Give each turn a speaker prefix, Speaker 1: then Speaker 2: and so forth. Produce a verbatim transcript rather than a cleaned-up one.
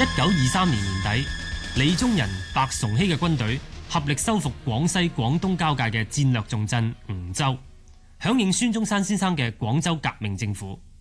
Speaker 1: 一九二三年年底，李宗仁、白崇禧嘅軍隊合力收復廣西、廣東交界嘅戰略重鎮梧州，響應孫中山先生嘅廣州革命政府。